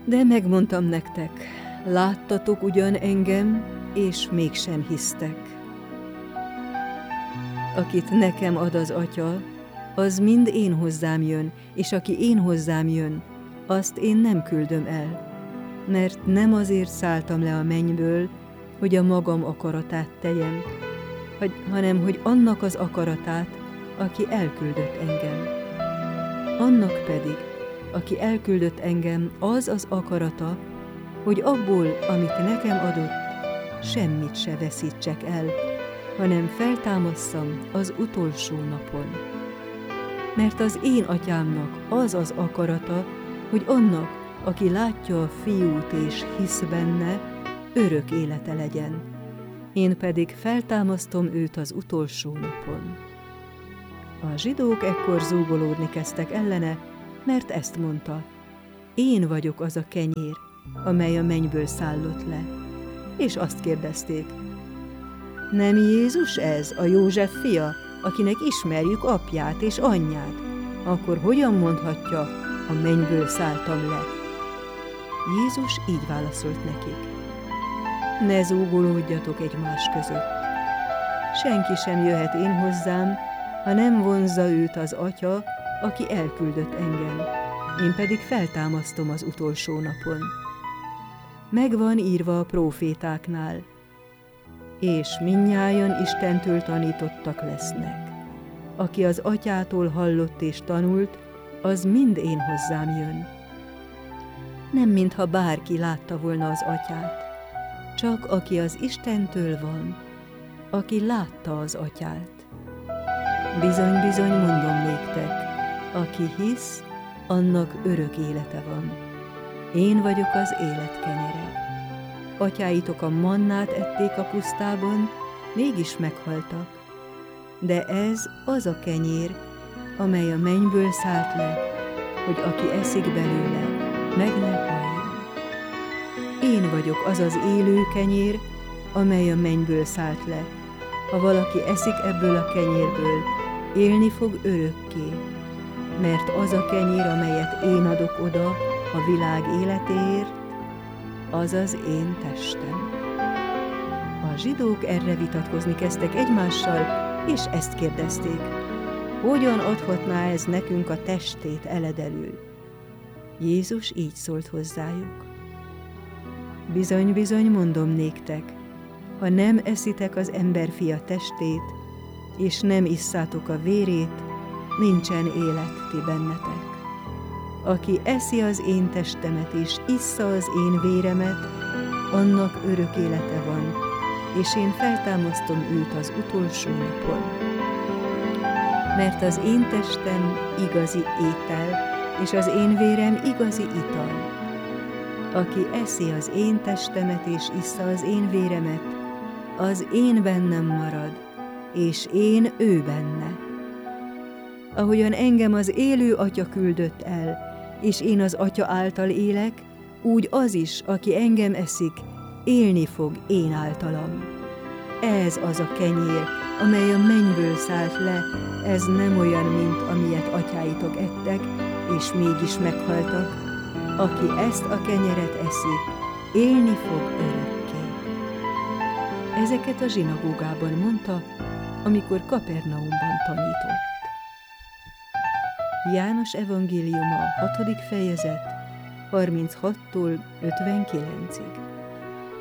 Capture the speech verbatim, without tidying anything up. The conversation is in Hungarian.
De megmondtam nektek, láttatok ugyan engem, és mégsem hisztek. Akit nekem ad az Atya, az mind én hozzám jön, és aki én hozzám jön, azt én nem küldöm el, mert nem azért szálltam le a mennyből, hogy a magam akaratát tegyem, hanem hogy annak az akaratát, aki elküldött engem. Annak pedig, aki elküldött engem, az az akarata, hogy abból, amit nekem adott, semmit se veszítsek el, hanem feltámasszam az utolsó napon. Mert az én atyámnak az az akarata, hogy annak, aki látja a fiút és hisz benne, örök élete legyen. Én pedig feltámasztom őt az utolsó napon. A zsidók ekkor zúgolódni kezdtek ellene, mert ezt mondta: én vagyok az a kenyér, amely a mennyből szállott le. És azt kérdezték: nem Jézus ez, a József fia, akinek ismerjük apját és anyját? Akkor hogyan mondhatja, a mennyből szálltam le? Jézus így válaszolt nekik: ne zúgolódjatok egymás között. Senki sem jöhet én hozzám, ha nem vonzza őt az Atya, aki elküldött engem. Én pedig feltámasztom az utolsó napon. Megvan írva a prófétáknál: és mindnyájan Istentől tanítottak lesznek. Aki az Atyától hallott és tanult, az mind én hozzám jön. Nem mintha bárki látta volna az Atyát, csak aki az Istentől van, aki látta az Atyát. Bizony-bizony mondom néktek, aki hisz, annak örök élete van. Én vagyok az élet kenyere. Atyáitok a mannát ették a pusztában, mégis meghaltak. De ez az a kenyér, amely a mennyből szállt le, hogy aki eszik belőle, meg ne halljon. Én vagyok az az élő kenyér, amely a mennyből szállt le. Ha valaki eszik ebből a kenyérből, élni fog örökké, mert az a kenyér, amelyet én adok oda a világ életéért, az az én testem. A zsidók erre vitatkozni kezdtek egymással, és ezt kérdezték: hogyan adhatná ez nekünk a testét eledelül? Jézus így szólt hozzájuk: bizony-bizony mondom néktek, ha nem eszitek az emberfia testét, és nem isszátok a vérét, nincsen élet ti bennetek. Aki eszi az én testemet és issza az én véremet, annak örök élete van, és én feltámasztom őt az utolsó napon. Mert az én testem igazi étel, és az én vérem igazi ital. Aki eszi az én testemet és issza az én véremet, az én bennem marad, és én ő benne. Ahogyan engem az élő Atya küldött el, és én az Atya által élek, úgy az is, aki engem eszik, élni fog én általam. Ez az a kenyér, amely a mennyből szállt le, ez nem olyan, mint amilyet atyáitok ettek, és mégis meghaltak. Aki ezt a kenyeret eszi, élni fog örökké. Ezeket a zsinagógában mondta, amikor Kapernaumban tanított. János evangéliuma, hatodik fejezet, harminchattól ötvenkilencig.